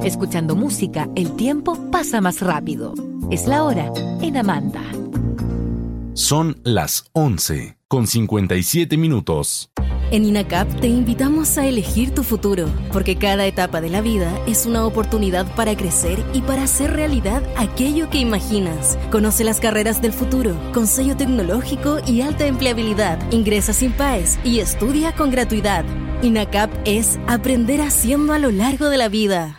Escuchando música, el tiempo pasa más rápido. Es la hora en Amanda. Son las 11:57. En INACAP te invitamos a elegir tu futuro, porque cada etapa de la vida es una oportunidad para crecer y para hacer realidad aquello que imaginas. Conoce las carreras del futuro, con sello tecnológico y alta empleabilidad. Ingresa sin PAES y estudia con gratuidad. INACAP es aprender haciendo a lo largo de la vida.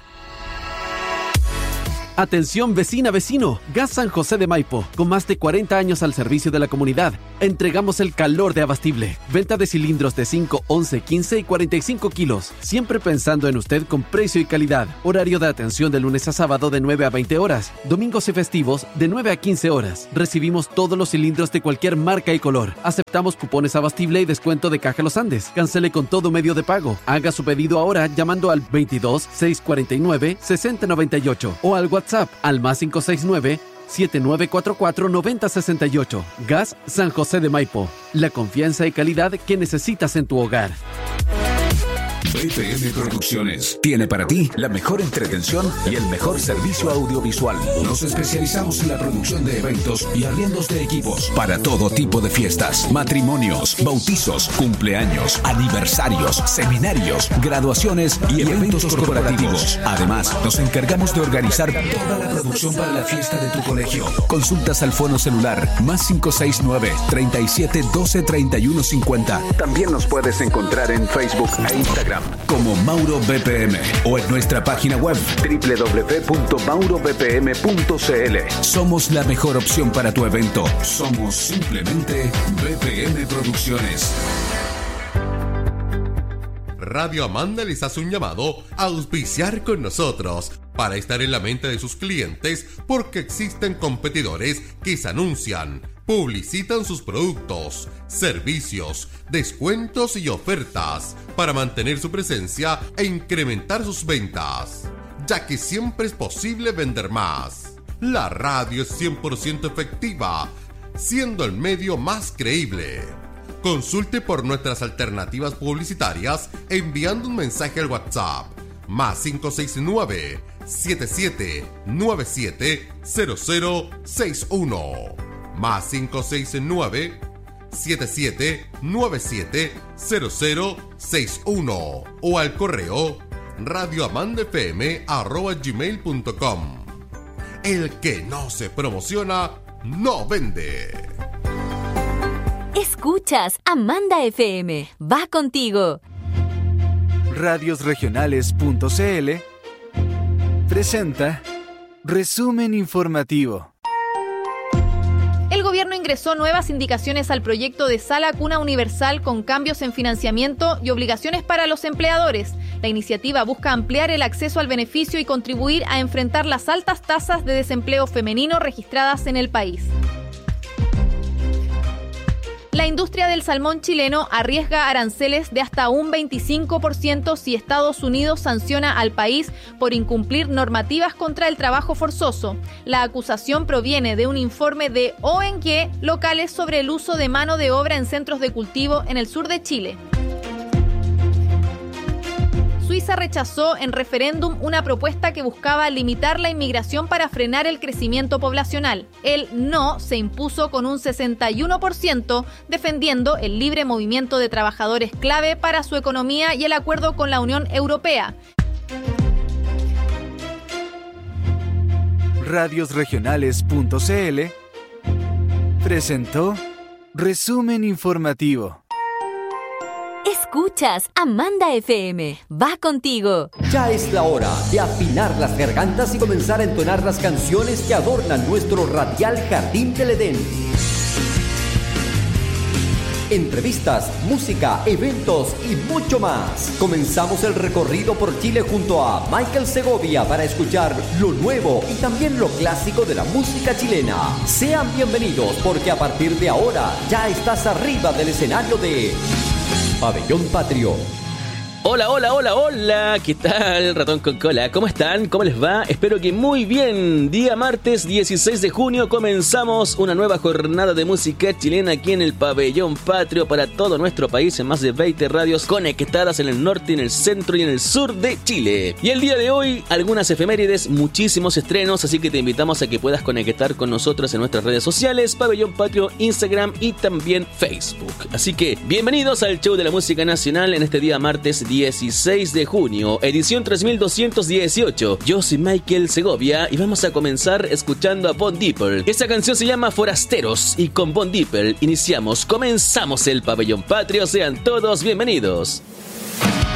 Atención vecina, vecino, Gas San José de Maipo, con más de 40 años al servicio de la comunidad. Entregamos el calor de Abastible. Venta de cilindros de 5, 11, 15 y 45 kilos. Siempre pensando en usted con precio y calidad. Horario de atención de lunes a sábado de 9 a 20 horas. Domingos y festivos de 9 a 15 horas. Recibimos todos los cilindros de cualquier marca y color. Aceptamos cupones Abastible y descuento de Caja Los Andes. Cancele con todo medio de pago. Haga su pedido ahora llamando al 22 649 6098 o al WhatsApp al más 569-7944-9068. Gas San José de Maipo. La confianza y calidad que necesitas en tu hogar. BPM Producciones tiene para ti la mejor entretención y el mejor servicio audiovisual. Nos especializamos en la producción de eventos y arriendos de equipos para todo tipo de fiestas, matrimonios, bautizos, cumpleaños, aniversarios, seminarios, graduaciones y eventos corporativos. Además, nos encargamos de organizar toda la producción para la fiesta de tu colegio. Consultas al fono celular más 569-3712-3150. También nos puedes encontrar en Facebook e Instagram como Mauro BPM o en nuestra página web www.maurobpm.cl. Somos la mejor opción para tu evento. Somos simplemente BPM Producciones. Radio Amanda les hace un llamado a auspiciar con nosotros para estar en la mente de sus clientes, porque existen competidores que se anuncian, publicitan sus productos, servicios, descuentos y ofertas para mantener su presencia e incrementar sus ventas, ya que siempre es posible vender más. La radio es 100% efectiva, siendo el medio más creíble. Consulte por nuestras alternativas publicitarias enviando un mensaje al WhatsApp más 569-7797-0061 más 569-7797-0061 o al correo radioamandafm@gmail.com. El que no se promociona, no vende. Escuchas Amanda FM. Va contigo. Radiosregionales.cl presenta Resumen Informativo. El gobierno ingresó nuevas indicaciones al proyecto de Sala Cuna Universal con cambios en financiamiento y obligaciones para los empleadores. La iniciativa busca ampliar el acceso al beneficio y contribuir a enfrentar las altas tasas de desempleo femenino registradas en el país. La industria del salmón chileno arriesga aranceles de hasta un 25% si Estados Unidos sanciona al país por incumplir normativas contra el trabajo forzoso. La acusación proviene de un informe de ONG locales sobre el uso de mano de obra en centros de cultivo en el sur de Chile. Suiza rechazó en referéndum una propuesta que buscaba limitar la inmigración para frenar el crecimiento poblacional. El no se impuso con un 61%, defendiendo el libre movimiento de trabajadores clave para su economía y el acuerdo con la Unión Europea. Radiosregionales.cl presentó Resumen Informativo. Escuchas Amanda FM. Va contigo. Ya es la hora de afinar las gargantas y comenzar a entonar las canciones que adornan nuestro radial Jardín del Edén. Entrevistas, música, eventos y mucho más. Comenzamos el recorrido por Chile junto a Michael Segovia para escuchar lo nuevo y también lo clásico de la música chilena. Sean bienvenidos porque a partir de ahora ya estás arriba del escenario de Pabellón Patrio. Hola, hola, hola, hola, ¿qué tal, ratón con cola? ¿Cómo están? ¿Cómo les va? Espero que muy bien. Día martes 16 de junio comenzamos una nueva jornada de música chilena aquí en el Pabellón Patrio para todo nuestro país en más de 20 radios conectadas en el norte, en el centro y en el sur de Chile. Y el día de hoy, algunas efemérides, muchísimos estrenos, así que te invitamos a que puedas conectar con nosotros en nuestras redes sociales, Pabellón Patrio, Instagram y también Facebook. Así que, bienvenidos al show de la música nacional en este día martes 16 de junio, edición 3218. Yo soy Michael Segovia y vamos a comenzar escuchando a Von Dieper. Esta canción se llama Forasteros y con Von Dieper comenzamos el Pabellón Patrio. Sean todos bienvenidos.